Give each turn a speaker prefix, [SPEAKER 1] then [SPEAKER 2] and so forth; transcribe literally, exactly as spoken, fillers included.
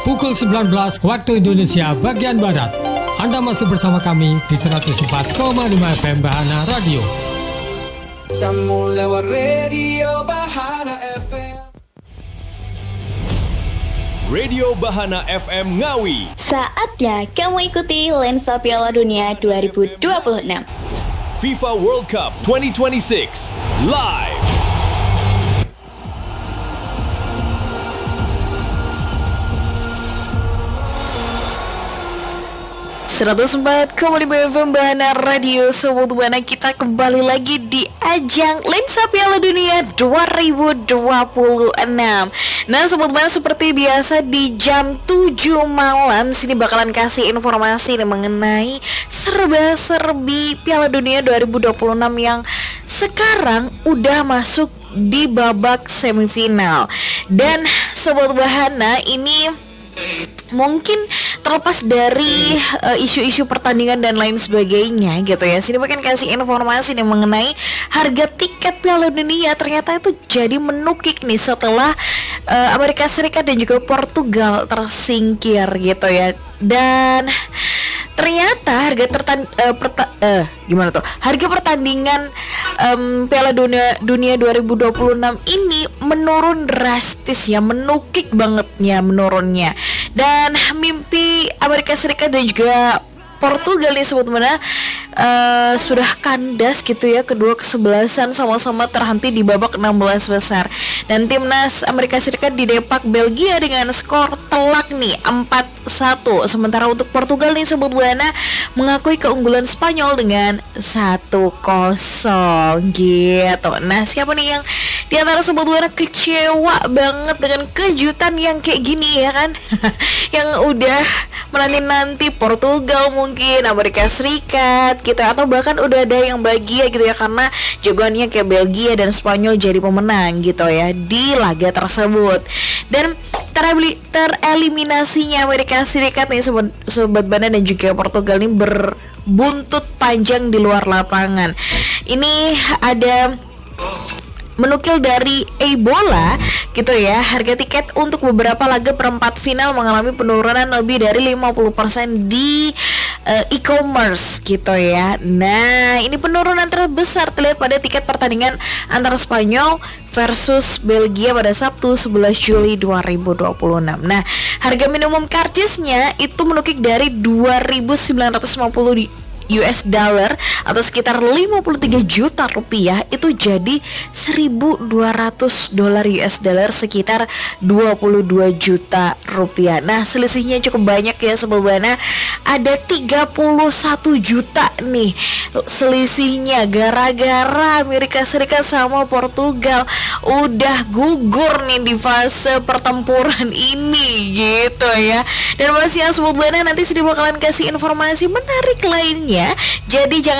[SPEAKER 1] pukul sembilan belas waktu Indonesia bagian Barat. Anda masih bersama kami di seratus empat koma lima F M Bahana Radio.
[SPEAKER 2] Sambung lewat Radio Bahana F M.
[SPEAKER 3] Radio Bahana F M Ngawi.
[SPEAKER 4] Saatnya kamu ikuti Lensa Piala Dunia dua ribu dua puluh enam.
[SPEAKER 3] FIFA World Cup dua ribu dua puluh enam live.
[SPEAKER 5] seratus empat koma lima F M Bahana Radio. Sobat Bahana, kita kembali lagi di ajang Lensa Piala Dunia dua ribu dua puluh enam. Nah Sobat Bahana, seperti biasa di jam tujuh malam sini bakalan kasih informasi mengenai serba-serbi Piala Dunia dua ribu dua puluh enam yang sekarang udah masuk di babak semifinal. Dan Sobat Bahana, ini mungkin terlepas dari uh, isu-isu pertandingan dan lain sebagainya gitu ya, sini bahkan kasih informasi nih mengenai harga tiket Piala Dunia ternyata itu jadi menukik nih setelah uh, Amerika Serikat dan juga Portugal tersingkir gitu ya. Dan ternyata harga tertan uh, perta uh, gimana tuh harga pertandingan um, Piala Dunia Dunia dua ribu dua puluh enam ini menurun drastis ya, menukik bangetnya menurunnya. Dan mimpi Amerika Serikat dan juga Portugal nih sebut mana uh, sudah kandas gitu ya, kedua kesebelasan sama-sama terhenti di babak enam belas besar. Dan timnas Amerika Serikat didepak Belgia dengan skor telak nih empat satu. Sementara untuk Portugal nih sebut mana mengakui keunggulan Spanyol dengan satu kosong gitu. Nah siapa nih yang di antara sebut mana kecewa banget dengan kejutan yang kayak gini ya kan? Yang udah menanti-nanti Portugal mungkin Amerika Serikat gitu, atau bahkan udah ada yang bahagia gitu ya karena jagoannya kayak Belgia dan Spanyol jadi pemenang gitu ya di laga tersebut. Dan tereli- tereliminasinya Amerika Serikat nih sobat, sobat Bana dan juga Portugal ini berbuntut panjang di luar lapangan. Ini ada menukil dari Ebola gitu ya, harga tiket untuk beberapa laga perempat final mengalami penurunan lebih dari lima puluh persen di uh, e-commerce gitu ya. Nah ini penurunan terbesar terlihat pada tiket pertandingan antara Spanyol versus Belgia pada Sabtu sebelas Juli dua ribu dua puluh enam. Nah harga minimum karcisnya itu menukik dari dua ribu sembilan ratus lima puluh U S dollar atau sekitar lima puluh tiga juta rupiah, itu jadi seribu dua ratus dolar U S dollar, sekitar dua puluh dua juta rupiah. Nah selisihnya cukup banyak ya Sobat Bana, ada tiga puluh satu juta nih selisihnya gara-gara Amerika Serikat sama Portugal udah gugur nih di fase pertempuran ini gitu ya. Dan masih yang Sobat Bana, nanti sedih bakalan kasih informasi menarik lainnya, jadi jangan